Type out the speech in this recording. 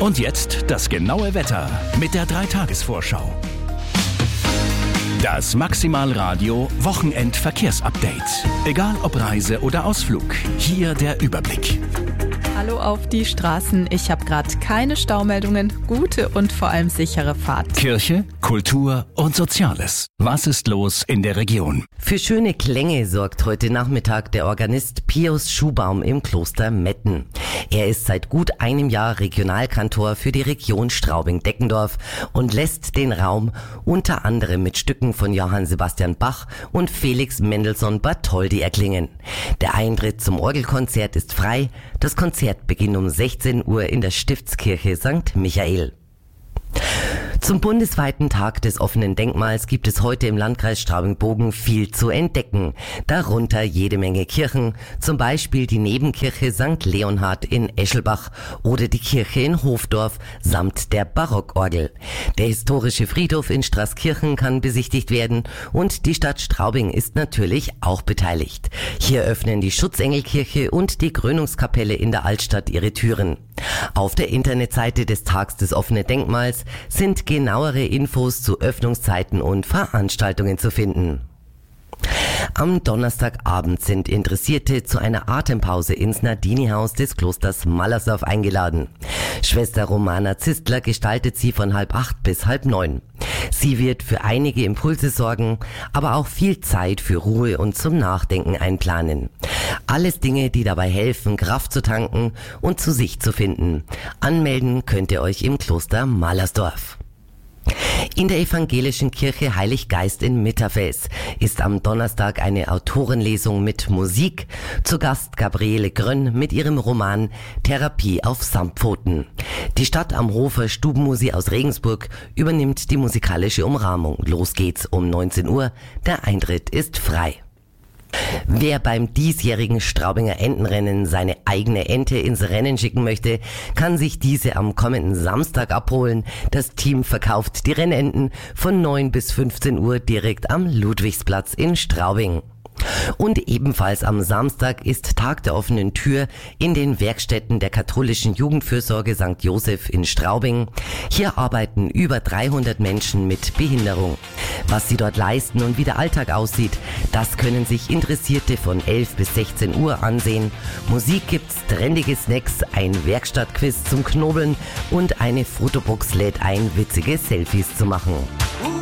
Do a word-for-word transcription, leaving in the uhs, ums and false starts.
Und jetzt das genaue Wetter mit der drei Tages Vorschau. Das Maximalradio Wochenend-Verkehrsupdate. Egal ob Reise oder Ausflug, hier der Überblick. Hallo auf die Straßen. Ich habe gerade keine Staumeldungen. Gute und vor allem sichere Fahrt. Kirche, Kultur und Soziales. Was ist los in der Region? Für schöne Klänge sorgt heute Nachmittag der Organist Pius Schubaum im Kloster Metten. Er ist seit gut einem Jahr Regionalkantor für die Region Straubing-Deckendorf und lässt den Raum unter anderem mit Stücken von Johann Sebastian Bach und Felix Mendelssohn Bartholdy erklingen. Der Eintritt zum Orgelkonzert ist frei. Das Konzert beginnt um sechzehn Uhr in der Stiftskirche Sankt Michael. Zum bundesweiten Tag des offenen Denkmals gibt es heute im Landkreis Straubing-Bogen viel zu entdecken. Darunter jede Menge Kirchen, zum Beispiel die Nebenkirche Sankt Leonhard in Eschelbach oder die Kirche in Hofdorf samt der Barockorgel. Der historische Friedhof in Straßkirchen kann besichtigt werden und die Stadt Straubing ist natürlich auch beteiligt. Hier öffnen die Schutzengelkirche und die Krönungskapelle in der Altstadt ihre Türen. Auf der Internetseite des Tags des offenen Denkmals sind genauere Infos zu Öffnungszeiten und Veranstaltungen zu finden. Am Donnerstagabend sind Interessierte zu einer Atempause ins Nardini-Haus des Klosters Mallersdorf eingeladen. Schwester Romana Zistler gestaltet sie von halb acht bis halb neun. Sie wird für einige Impulse sorgen, aber auch viel Zeit für Ruhe und zum Nachdenken einplanen. Alles Dinge, die dabei helfen, Kraft zu tanken und zu sich zu finden. Anmelden könnt ihr euch im Kloster Mallersdorf. In der evangelischen Kirche Heiliggeist in Mitterfels ist am Donnerstag eine Autorenlesung mit Musik. Zu Gast Gabriele Grönn mit ihrem Roman Therapie auf Samtpfoten. Die Stadt am Hofer Stubenmusi aus Regensburg übernimmt die musikalische Umrahmung. Los geht's um neunzehn Uhr. Der Eintritt ist frei. Wer beim diesjährigen Straubinger Entenrennen seine eigene Ente ins Rennen schicken möchte, kann sich diese am kommenden Samstag abholen. Das Team verkauft die Rennenten von neun bis fünfzehn Uhr direkt am Ludwigsplatz in Straubing. Und ebenfalls am Samstag ist Tag der offenen Tür in den Werkstätten der katholischen Jugendfürsorge Sankt Joseph in Straubing. Hier arbeiten über dreihundert Menschen mit Behinderung. Was sie dort leisten und wie der Alltag aussieht, das können sich Interessierte von elf bis sechzehn Uhr ansehen. Musik gibt's, trendige Snacks, ein Werkstattquiz zum Knobeln und eine Fotobox lädt ein, witzige Selfies zu machen.